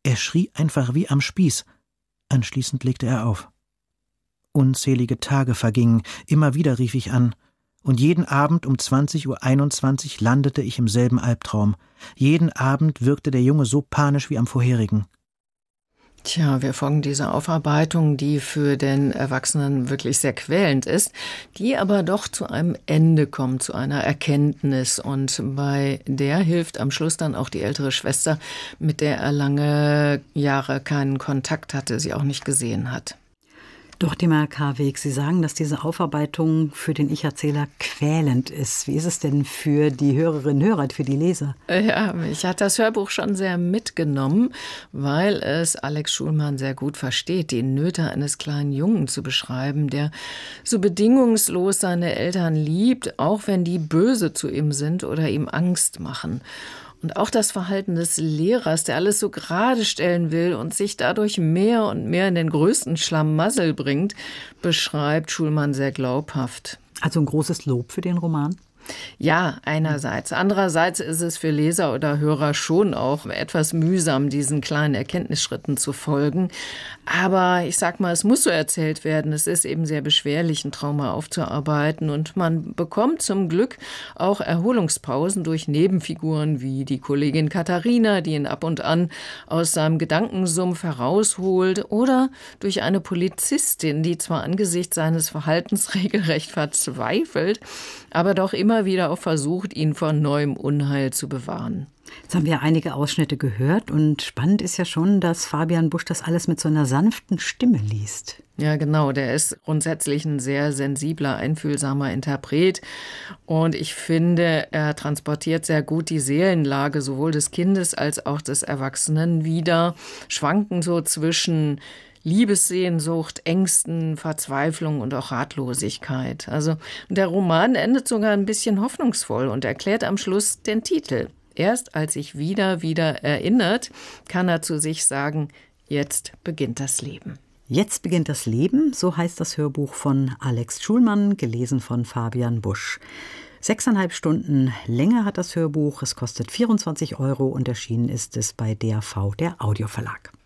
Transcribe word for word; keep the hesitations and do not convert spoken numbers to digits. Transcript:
Er schrie einfach wie am Spieß. Anschließend legte er auf. Unzählige Tage vergingen, immer wieder rief ich an. Und jeden Abend um zwanzig Uhr einundzwanzig landete ich im selben Albtraum. Jeden Abend wirkte der Junge so panisch wie am vorherigen. Tja, wir folgen dieser Aufarbeitung, die für den Erwachsenen wirklich sehr quälend ist, die aber doch zu einem Ende kommt, zu einer Erkenntnis. Und bei der hilft am Schluss dann auch die ältere Schwester, mit der er lange Jahre keinen Kontakt hatte, sie auch nicht gesehen hat. Dortimer Karweg, Sie sagen, dass diese Aufarbeitung für den Ich-Erzähler quälend ist. Wie ist es denn für die Hörerinnen und Hörer, für die Leser? Ja, mich hat das Hörbuch schon sehr mitgenommen, weil es Alex Schulman sehr gut versteht, die Nöte eines kleinen Jungen zu beschreiben, der so bedingungslos seine Eltern liebt, auch wenn die böse zu ihm sind oder ihm Angst machen. Und auch das Verhalten des Lehrers, der alles so gerade stellen will und sich dadurch mehr und mehr in den größten Schlamassel bringt, beschreibt Schulman sehr glaubhaft. Also ein großes Lob für den Roman? Ja, einerseits. Andererseits ist es für Leser oder Hörer schon auch etwas mühsam, diesen kleinen Erkenntnisschritten zu folgen. Aber ich sag mal, es muss so erzählt werden. Es ist eben sehr beschwerlich, ein Trauma aufzuarbeiten. Und man bekommt zum Glück auch Erholungspausen durch Nebenfiguren wie die Kollegin Katharina, die ihn ab und an aus seinem Gedankensumpf herausholt. Oder durch eine Polizistin, die zwar angesichts seines Verhaltens regelrecht verzweifelt, aber doch immer wieder auch versucht, ihn vor neuem Unheil zu bewahren. Jetzt haben wir einige Ausschnitte gehört und spannend ist ja schon, dass Fabian Busch das alles mit so einer sanften Stimme liest. Ja, genau. Der ist grundsätzlich ein sehr sensibler, einfühlsamer Interpret. Und ich finde, er transportiert sehr gut die Seelenlage sowohl des Kindes als auch des Erwachsenen wider, schwanken so zwischen Liebessehnsucht, Ängsten, Verzweiflung und auch Ratlosigkeit. Also der Roman endet sogar ein bisschen hoffnungsvoll und erklärt am Schluss den Titel. Erst als sich wieder, wieder erinnert, kann er zu sich sagen, jetzt beginnt das Leben. Jetzt beginnt das Leben, so heißt das Hörbuch von Alex Schulman, gelesen von Fabian Busch. Sechseinhalb Stunden Länge hat das Hörbuch, es kostet vierundzwanzig Euro und erschienen ist es bei D A V, der Audioverlag.